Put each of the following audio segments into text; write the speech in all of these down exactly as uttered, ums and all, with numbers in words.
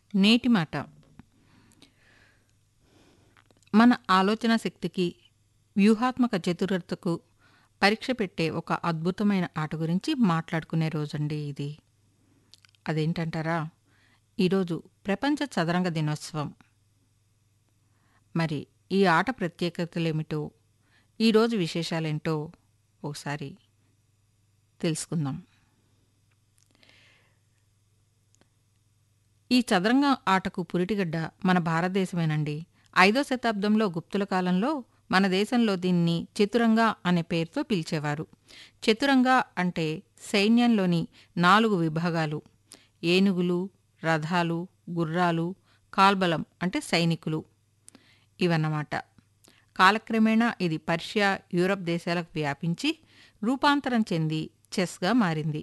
నేటి మాట మన ఆలోచన శక్తికి, వ్యూహాత్మక చతురతకు పరీక్ష పెట్టే ఒక అద్భుతమైన ఆట గురించి మాట్లాడుకునే రోజండి ఇది. అదేంటంటారా? ఈరోజు ప్రపంచ చదరంగ దినోత్సవం. మరి ఈ ఆట ప్రత్యేకతలేమిటో, ఈరోజు విశేషాలేంటో ఒకసారి తెలుసుకుందాం. ఈ చదరంగం ఆటకు పురిటిగడ్డ మన భారతదేశమేనండి. ఐదో శతాబ్దంలో గుప్తుల కాలంలో మన దేశంలో దీన్ని చతురంగ అనే పేరుతో పిలిచేవారు. చతురంగ అంటే సైన్యంలోని నాలుగు విభాగాలు: ఏనుగులు, రథాలు, గుర్రాలు, కాల్బలం అంటే సైనికులు ఇవన్నమాట. కాలక్రమేణా ఇది పర్షియా, యూరప్ దేశాలకు వ్యాపించి రూపాంతరం చెంది చెస్గా మారింది.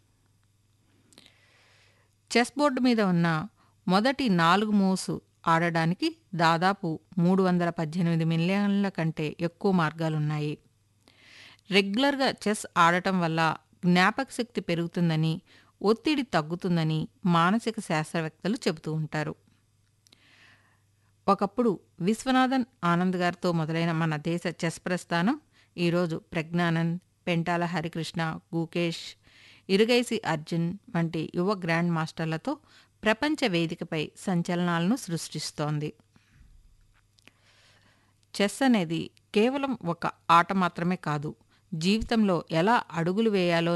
చెస్ బోర్డు మీద ఉన్న మొదటి నాలుగు మూవ్స్ ఆడడానికి దాదాపు మూడు వందల పద్దెనిమిది మిలియన్ల కంటే ఎక్కువ మార్గాలున్నాయి. రెగ్యులర్గా చెస్ ఆడటం వల్ల జ్ఞాపక శక్తి పెరుగుతుందని, ఒత్తిడి తగ్గుతుందని మానసిక శాస్త్రవేత్తలు చెబుతూ ఉంటారు. ఒకప్పుడు విశ్వనాథన్ ఆనంద్ గారితో మొదలైన మన దేశ చెస్ ప్రస్థానం ఈరోజు ప్రజ్ఞానంద్, పెంటాల హరికృష్ణ, గుకేష్, ఇరుగైసి అర్జున్ వంటి యువ గ్రాండ్ మాస్టర్లతో ప్రపంచ వేదికపై సంచలనాలను సృష్టిస్తోంది. చెస్ అనేది కేవలం ఒక ఆట మాత్రమే కాదు, జీవితంలో ఎలా అడుగులు వేయాలో